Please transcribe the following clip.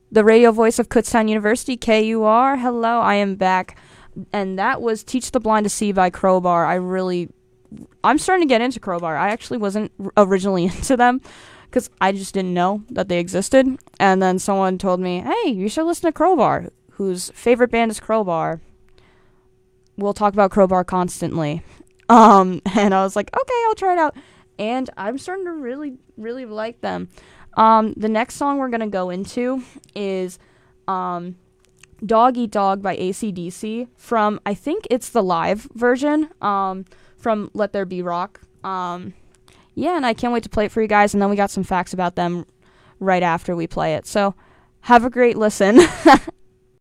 the radio voice of Kutztown University, KUR. Hello, I am back. And that was Teach the Blind to See by Crowbar. I'm starting to get into Crowbar. I actually wasn't originally into them because I just didn't know that they existed. And then someone told me, hey, you should listen to Crowbar, whose favorite band is Crowbar. We'll talk about Crowbar constantly. And I was like, okay, I'll try it out. And I'm starting to really, really like them. The next song we're going to go into is Dog Eat Dog by AC/DC from, I think it's the live version from Let There Be Rock. Yeah, and I can't wait to play it for you guys, and then we got some facts about them right after we play it. So have a great listen.